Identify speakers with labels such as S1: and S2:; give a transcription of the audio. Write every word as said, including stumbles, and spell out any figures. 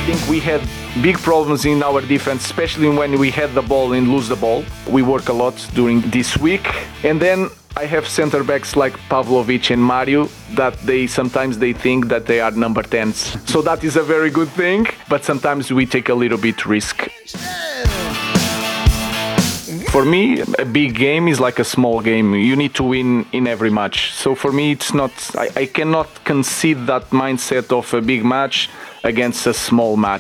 S1: think we had big problems in our defense, especially when we had the ball and lose the ball. We work a lot during this week. And then I have center backs like Pavlovic and Mario that they sometimes they think that they are number tens. So that is a very good thing, but sometimes we take a little bit risk. For me, a big game is like a small game. You need to win in every match. So for me, it's not. I, I cannot concede that mindset of a big match against a small match.